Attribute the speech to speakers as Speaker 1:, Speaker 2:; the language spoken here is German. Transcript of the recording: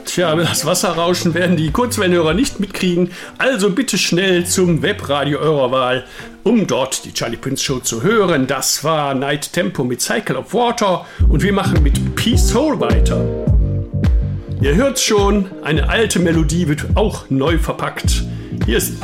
Speaker 1: Tja, das Wasserrauschen werden die Kurzwellenhörer nicht mitkriegen, also bitte schnell zum Webradio eurer Wahl, um dort die Charlie Prince Show zu hören. Das war Night Tempo mit Cycle of Water und wir machen mit Peace Soul weiter. Ihr hört schon, eine alte Melodie wird auch neu verpackt. Hier ist